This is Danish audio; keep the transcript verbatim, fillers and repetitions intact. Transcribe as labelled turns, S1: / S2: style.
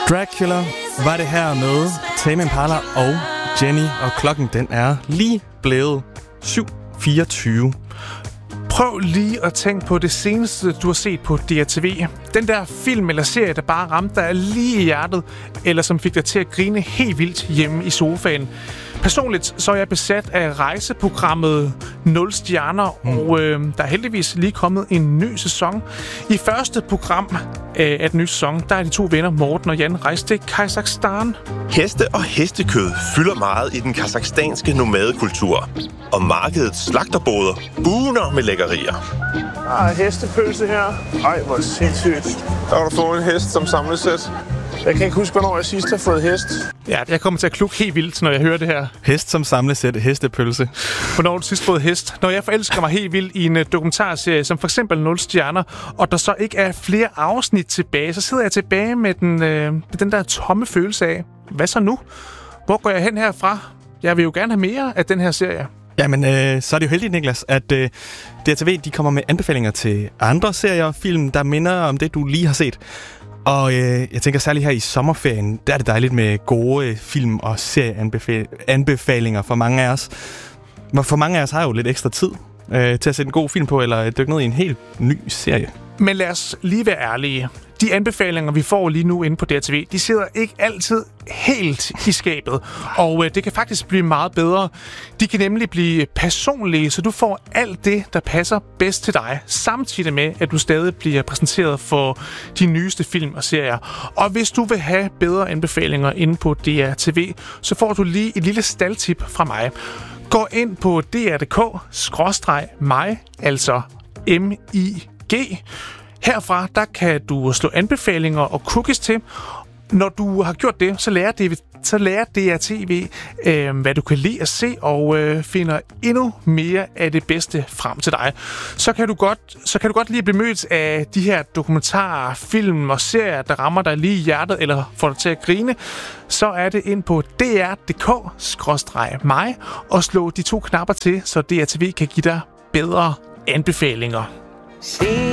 S1: Dracula var det her med Tame Impala og Jenny, og klokken den er lige blevet syv fireogtyve.
S2: Prøv lige at tænke på det seneste, du har set på D R T V. Den der film eller serie, der bare ramte dig lige i hjertet, eller som fik dig til at grine helt vildt hjemme i sofaen. Personligt så er jeg besat af rejseprogrammet nul stjerner, mm. og øh, der er heldigvis lige kommet en ny sæson. I første program øh, af den nye sæson, der er de to venner Morten og Jan rejst til Kazakhstan.
S3: Heste og hestekød fylder meget i den kazakhstanske nomadekultur, og markedets slagterboder buner med lækkerier.
S4: Ah, hestepølse her. Ej, hvor sindssygt. Der har du fået en hest som samlesæt. Jeg kan ikke huske, hvornår jeg sidst har fået hest.
S2: Ja, jeg kommer til at klukke helt vildt, når jeg hører det her.
S1: Hest som samlesæt, hestepølse.
S2: Hvornår har du sidst fået hest? Når jeg forelsker mig helt vildt i en dokumentarserie, som for eksempel nul stjerner, og der så ikke er flere afsnit tilbage, så sidder jeg tilbage med den, øh, med den der tomme følelse af, hvad så nu? Hvor går jeg hen herfra? Jeg vil jo gerne have mere af den her serie.
S1: Jamen, øh, så er det jo heldigt, Niklas, at øh, D R T V de kommer med anbefalinger til andre serier og film, der minder om det, du lige har set. Og øh, jeg tænker særligt her i sommerferien, der er det dejligt med gode øh, film- og serieanbefalinger for mange af os. For mange af os har jo lidt ekstra tid øh, til at sætte en god film på, eller dykke ned i en helt ny serie.
S2: Men lad os lige være ærlige. De anbefalinger, vi får lige nu inde på D R T V, de sidder ikke altid helt i skabet. Og øh, det kan faktisk blive meget bedre. De kan nemlig blive personlige, så du får alt det, der passer bedst til dig, samtidig med, at du stadig bliver præsenteret for de nyeste film og serier. Og hvis du vil have bedre anbefalinger inde på D R T V, så får du lige et lille staldtip fra mig. Gå ind på d r punktum d k skråstreg mig, altså M I G. Herfra, der kan du slå anbefalinger og cookies til. Når du har gjort det, så lærer, det, så lærer D R T V, øh, hvad du kan lide at se, og øh, finder endnu mere af det bedste frem til dig. Så kan du godt, så kan du godt lige blive mødt af de her dokumentarer, film og serier, der rammer dig lige i hjertet, eller får dig til at grine. Så er det ind på d r punktum d k skråstreg mig, og slå de to knapper til, så D R T V kan give dig bedre anbefalinger.